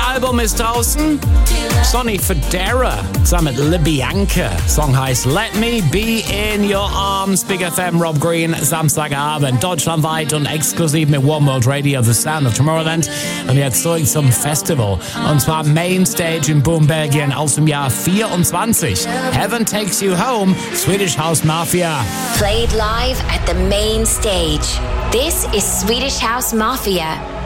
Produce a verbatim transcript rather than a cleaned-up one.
Album ist draußen. Sonny Fodera zusammen mit LaBianca. Song heißt Let Me Be In Your Arms. Big F M, Rob Green, Samstagabend, deutschlandweit und exklusiv mit One World Radio, The Sound of Tomorrowland. Und jetzt zurück zum Festival. Und zwar Mainstage in Boom, Belgien aus dem Jahr vierundzwanzig. Heaven Takes You Home, Swedish House Mafia. Played live at the main stage. This is Swedish House Mafia.